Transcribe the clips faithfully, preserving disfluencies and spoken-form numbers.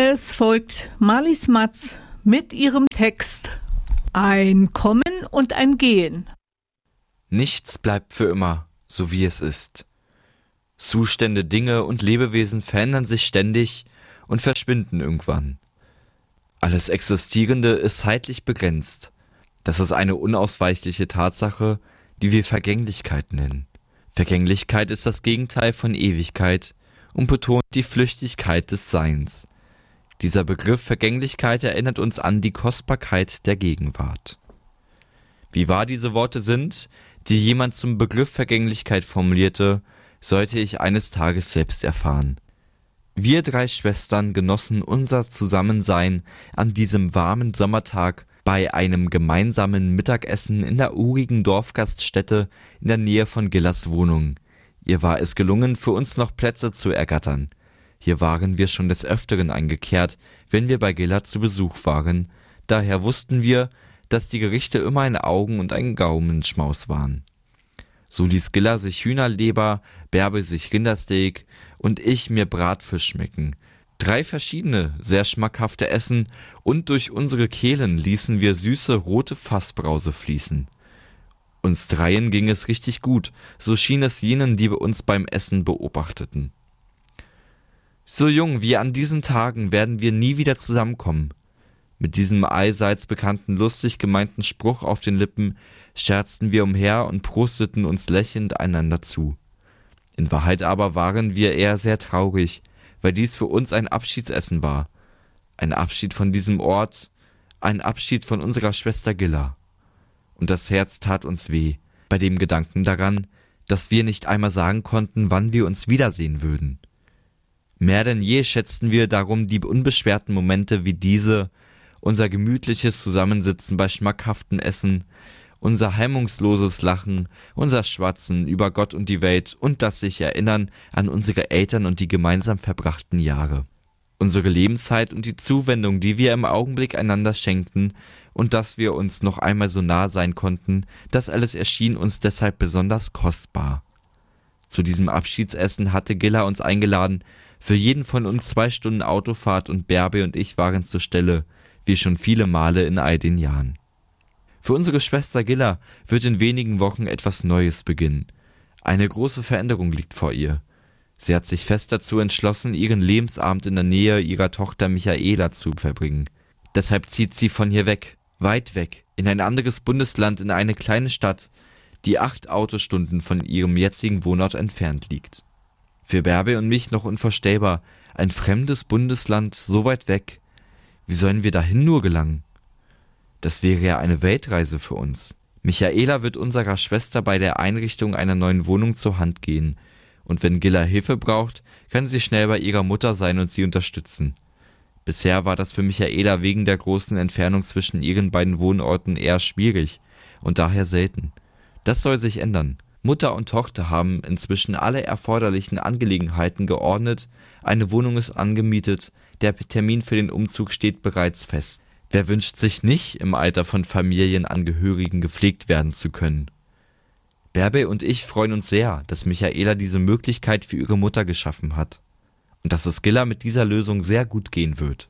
Es folgt Marlies Matz mit ihrem Text Ein Kommen und ein Gehen. Nichts bleibt für immer, so wie es ist. Zustände, Dinge und Lebewesen verändern sich ständig und verschwinden irgendwann. Alles Existierende ist zeitlich begrenzt. Das ist eine unausweichliche Tatsache, die wir Vergänglichkeit nennen. Vergänglichkeit ist das Gegenteil von Ewigkeit und betont die Flüchtigkeit des Seins. Dieser Begriff Vergänglichkeit erinnert uns an die Kostbarkeit der Gegenwart. Wie wahr diese Worte sind, die jemand zum Begriff Vergänglichkeit formulierte, sollte ich eines Tages selbst erfahren. Wir drei Schwestern genossen unser Zusammensein an diesem warmen Sommertag bei einem gemeinsamen Mittagessen in der urigen Dorfgaststätte in der Nähe von Gillas Wohnung. Ihr war es gelungen, für uns noch Plätze zu ergattern. Hier waren wir schon des Öfteren eingekehrt, wenn wir bei Gilla zu Besuch waren. Daher wussten wir, dass die Gerichte immer ein Augen- und ein Gaumenschmaus waren. So ließ Gilla sich Hühnerleber, Bärbe sich Rindersteak und ich mir Bratfisch schmecken. Drei verschiedene, sehr schmackhafte Essen und durch unsere Kehlen ließen wir süße rote Fassbrause fließen. Uns dreien ging es richtig gut, so schien es jenen, die wir uns beim Essen beobachteten. So jung wie an diesen Tagen werden wir nie wieder zusammenkommen. Mit diesem allseits bekannten, lustig gemeinten Spruch auf den Lippen scherzten wir umher und prosteten uns lächelnd einander zu. In Wahrheit aber waren wir eher sehr traurig, weil dies für uns ein Abschiedsessen war. Ein Abschied von diesem Ort, ein Abschied von unserer Schwester Gilla. Und das Herz tat uns weh, bei dem Gedanken daran, dass wir nicht einmal sagen konnten, wann wir uns wiedersehen würden. Mehr denn je schätzten wir darum die unbeschwerten Momente wie diese, unser gemütliches Zusammensitzen bei schmackhaftem Essen, unser hemmungsloses Lachen, unser Schwatzen über Gott und die Welt und das sich erinnern an unsere Eltern und die gemeinsam verbrachten Jahre. Unsere Lebenszeit und die Zuwendung, die wir im Augenblick einander schenkten und dass wir uns noch einmal so nah sein konnten, das alles erschien uns deshalb besonders kostbar. Zu diesem Abschiedsessen hatte Gilla uns eingeladen, für jeden von uns zwei Stunden Autofahrt und Bärbe und ich waren zur Stelle, wie schon viele Male in all den Jahren. Für unsere Schwester Gilla wird in wenigen Wochen etwas Neues beginnen. Eine große Veränderung liegt vor ihr. Sie hat sich fest dazu entschlossen, ihren Lebensabend in der Nähe ihrer Tochter Michaela zu verbringen. Deshalb zieht sie von hier weg, weit weg, in ein anderes Bundesland, in eine kleine Stadt, die acht Autostunden von ihrem jetzigen Wohnort entfernt liegt. Für Bärbe und mich noch unvorstellbar, ein fremdes Bundesland so weit weg. Wie sollen wir dahin nur gelangen? Das wäre ja eine Weltreise für uns. Michaela wird unserer Schwester bei der Einrichtung einer neuen Wohnung zur Hand gehen. Und wenn Gilla Hilfe braucht, kann sie schnell bei ihrer Mutter sein und sie unterstützen. Bisher war das für Michaela wegen der großen Entfernung zwischen ihren beiden Wohnorten eher schwierig und daher selten. Das soll sich ändern. Mutter und Tochter haben inzwischen alle erforderlichen Angelegenheiten geordnet, eine Wohnung ist angemietet, der Termin für den Umzug steht bereits fest. Wer wünscht sich nicht, im Alter von Familienangehörigen gepflegt werden zu können? Bärbe und ich freuen uns sehr, dass Michaela diese Möglichkeit für ihre Mutter geschaffen hat und dass es Gilla mit dieser Lösung sehr gut gehen wird.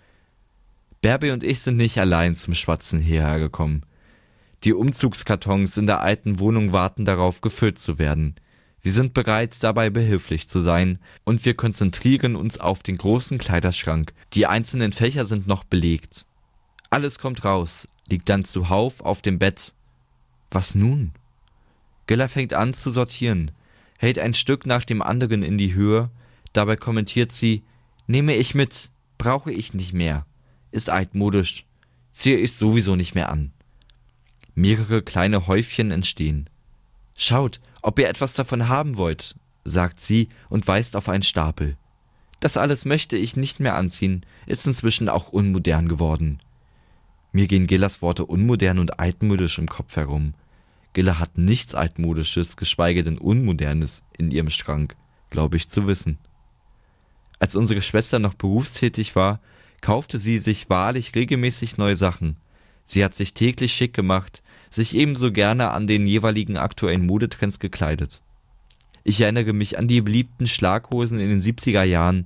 Bärbe und ich sind nicht allein zum Schwatzen hierher gekommen. Die Umzugskartons in der alten Wohnung warten darauf, gefüllt zu werden. Wir sind bereit, dabei behilflich zu sein, und wir konzentrieren uns auf den großen Kleiderschrank. Die einzelnen Fächer sind noch belegt. Alles kommt raus, liegt dann zuhauf auf dem Bett. Was nun? Gilla fängt an zu sortieren, hält ein Stück nach dem anderen in die Höhe, dabei kommentiert sie, nehme ich mit, brauche ich nicht mehr, ist altmodisch, ziehe ich sowieso nicht mehr an. Mehrere kleine Häufchen entstehen. Schaut, ob ihr etwas davon haben wollt, sagt sie und weist auf einen Stapel. Das alles möchte ich nicht mehr anziehen, ist inzwischen auch unmodern geworden. Mir gehen Gillas Worte unmodern und altmodisch im Kopf herum. Gilla hat nichts Altmodisches, geschweige denn Unmodernes in ihrem Schrank, glaube ich zu wissen. Als unsere Schwester noch berufstätig war, kaufte sie sich wahrlich regelmäßig neue Sachen. Sie hat sich täglich schick gemacht, sich ebenso gerne an den jeweiligen aktuellen Modetrends gekleidet. Ich erinnere mich an die beliebten Schlaghosen in den siebziger Jahren,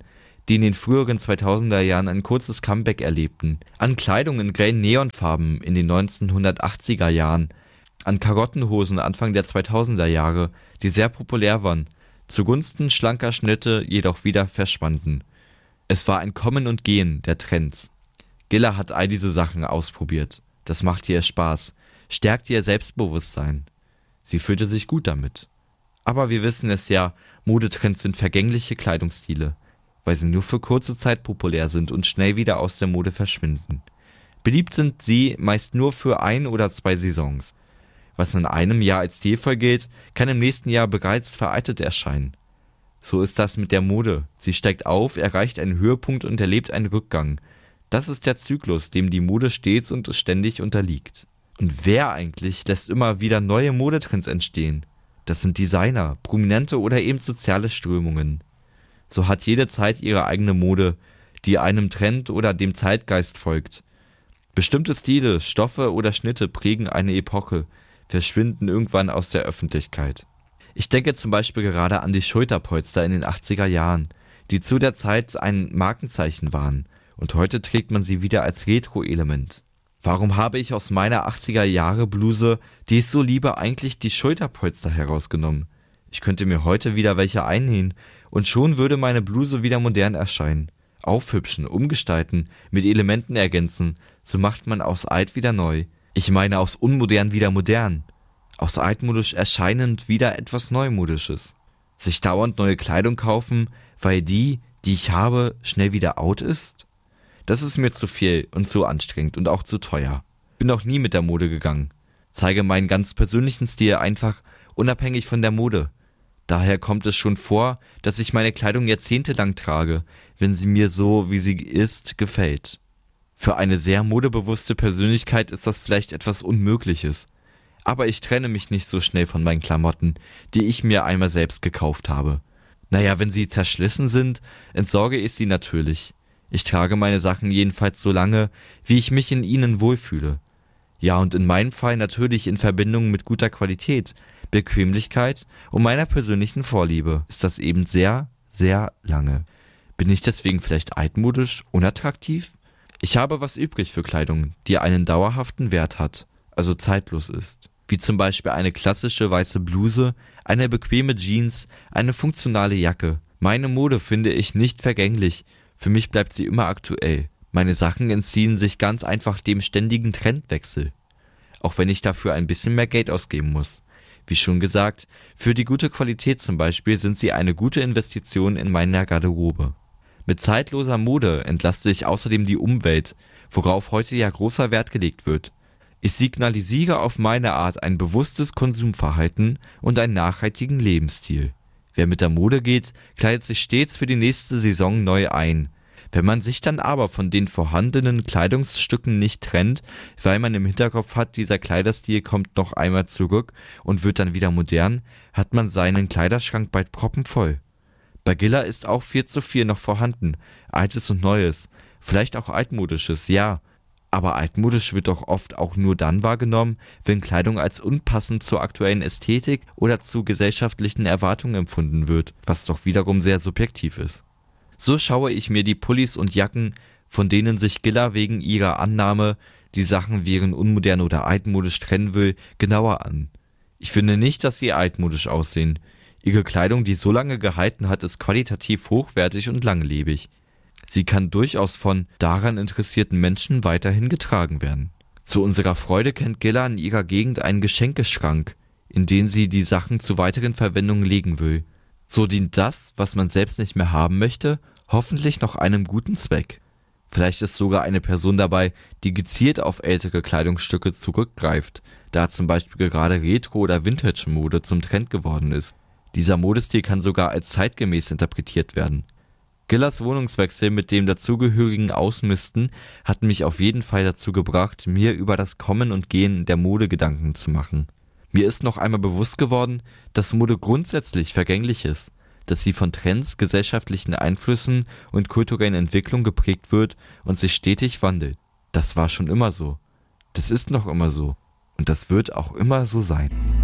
die in den früheren zweitausender Jahren ein kurzes Comeback erlebten. An Kleidung in grellen Neonfarben in den neunzehnhundertachtziger Jahren, an Karottenhosen Anfang der zweitausender Jahre, die sehr populär waren, zugunsten schlanker Schnitte jedoch wieder verschwanden. Es war ein Kommen und Gehen der Trends. Gilla hat all diese Sachen ausprobiert. Das machte ihr Spaß, stärkte ihr Selbstbewusstsein. Sie fühlte sich gut damit. Aber wir wissen es ja, Modetrends sind vergängliche Kleidungsstile, weil sie nur für kurze Zeit populär sind und schnell wieder aus der Mode verschwinden. Beliebt sind sie meist nur für ein oder zwei Saisons. Was in einem Jahr als stilvoll gilt, kann im nächsten Jahr bereits veraltet erscheinen. So ist das mit der Mode. Sie steigt auf, erreicht einen Höhepunkt und erlebt einen Rückgang. Das ist der Zyklus, dem die Mode stets und ständig unterliegt. Und wer eigentlich lässt immer wieder neue Modetrends entstehen? Das sind Designer, Prominente oder eben soziale Strömungen. So hat jede Zeit ihre eigene Mode, die einem Trend oder dem Zeitgeist folgt. Bestimmte Stile, Stoffe oder Schnitte prägen eine Epoche, verschwinden irgendwann aus der Öffentlichkeit. Ich denke zum Beispiel gerade an die Schulterpolster in den achtziger Jahren, die zu der Zeit ein Markenzeichen waren, und heute trägt man sie wieder als Retro-Element. Warum habe ich aus meiner achtziger Jahre Bluse, die ich so liebe, eigentlich die Schulterpolster herausgenommen? Ich könnte mir heute wieder welche einnähen und schon würde meine Bluse wieder modern erscheinen. Aufhübschen, umgestalten, mit Elementen ergänzen, so macht man aus alt wieder neu. Ich meine aus unmodern wieder modern. Aus altmodisch erscheinend wieder etwas Neumodisches. Sich dauernd neue Kleidung kaufen, weil die, die ich habe, schnell wieder out ist? Das ist mir zu viel und zu anstrengend und auch zu teuer. Bin auch nie mit der Mode gegangen. Zeige meinen ganz persönlichen Stil einfach unabhängig von der Mode. Daher kommt es schon vor, dass ich meine Kleidung jahrzehntelang trage, wenn sie mir so, wie sie ist, gefällt. Für eine sehr modebewusste Persönlichkeit ist das vielleicht etwas Unmögliches. Aber ich trenne mich nicht so schnell von meinen Klamotten, die ich mir einmal selbst gekauft habe. Naja, wenn sie zerschlissen sind, entsorge ich sie natürlich. Ich trage meine Sachen jedenfalls so lange, wie ich mich in ihnen wohlfühle. Ja, und in meinem Fall natürlich in Verbindung mit guter Qualität, Bequemlichkeit und meiner persönlichen Vorliebe ist das eben sehr, sehr lange. Bin ich deswegen vielleicht altmodisch, unattraktiv? Ich habe was übrig für Kleidung, die einen dauerhaften Wert hat, also zeitlos ist. Wie zum Beispiel eine klassische weiße Bluse, eine bequeme Jeans, eine funktionale Jacke. Meine Mode finde ich nicht vergänglich. Für mich bleibt sie immer aktuell. Meine Sachen entziehen sich ganz einfach dem ständigen Trendwechsel. Auch wenn ich dafür ein bisschen mehr Geld ausgeben muss. Wie schon gesagt, für die gute Qualität zum Beispiel sind sie eine gute Investition in meiner Garderobe. Mit zeitloser Mode entlaste ich außerdem die Umwelt, worauf heute ja großer Wert gelegt wird. Ich signalisiere auf meine Art ein bewusstes Konsumverhalten und einen nachhaltigen Lebensstil. Wer mit der Mode geht, kleidet sich stets für die nächste Saison neu ein. Wenn man sich dann aber von den vorhandenen Kleidungsstücken nicht trennt, weil man im Hinterkopf hat, dieser Kleiderstil kommt noch einmal zurück und wird dann wieder modern, hat man seinen Kleiderschrank bald proppenvoll. Bei Gilla ist auch viel zu viel noch vorhanden, Altes und Neues, vielleicht auch Altmodisches, ja, aber altmodisch wird doch oft auch nur dann wahrgenommen, wenn Kleidung als unpassend zur aktuellen Ästhetik oder zu gesellschaftlichen Erwartungen empfunden wird, was doch wiederum sehr subjektiv ist. So schaue ich mir die Pullis und Jacken, von denen sich Gilla wegen ihrer Annahme, die Sachen wären unmodern oder altmodisch trennen will, genauer an. Ich finde nicht, dass sie altmodisch aussehen. Ihre Kleidung, die so lange gehalten hat, ist qualitativ hochwertig und langlebig. Sie kann durchaus von daran interessierten Menschen weiterhin getragen werden. Zu unserer Freude kennt Gilla in ihrer Gegend einen Geschenkeschrank, in den sie die Sachen zu weiteren Verwendungen legen will. So dient das, was man selbst nicht mehr haben möchte, hoffentlich noch einem guten Zweck. Vielleicht ist sogar eine Person dabei, die gezielt auf ältere Kleidungsstücke zurückgreift, da zum Beispiel gerade Retro- oder Vintage-Mode zum Trend geworden ist. Dieser Modestil kann sogar als zeitgemäß interpretiert werden. Gillas Wohnungswechsel mit dem dazugehörigen Ausmisten hat mich auf jeden Fall dazu gebracht, mir über das Kommen und Gehen der Mode Gedanken zu machen. Mir ist noch einmal bewusst geworden, dass Mode grundsätzlich vergänglich ist, dass sie von Trends, gesellschaftlichen Einflüssen und kulturellen Entwicklungen geprägt wird und sich stetig wandelt. Das war schon immer so. Das ist noch immer so. Und das wird auch immer so sein.